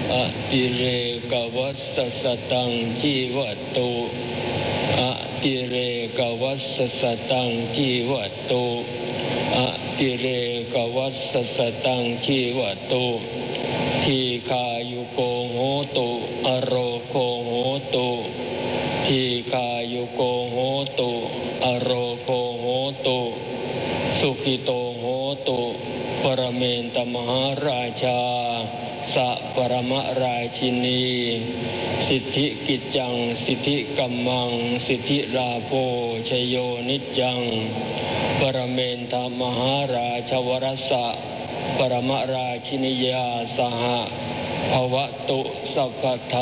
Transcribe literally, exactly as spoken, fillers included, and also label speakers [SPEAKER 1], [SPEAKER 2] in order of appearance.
[SPEAKER 1] อติเรกวัสสตังชีวตุอติเรกวัสสตังชีวตุอติเรกวัสสตังชีวตุทีคายุโกโหตุอโรโคโหตุทีคายุโกโหตุอโรโคโหตุสุขิโตโหตุปรเมนตมหาราชาสัปรมราชินีสิทธิกิจจังสิทธิกัมมังสิทธิราโภชโยนิจจังปรเมนตมหาราชวรสะปรมราชินียาสหภวตุสัพพะ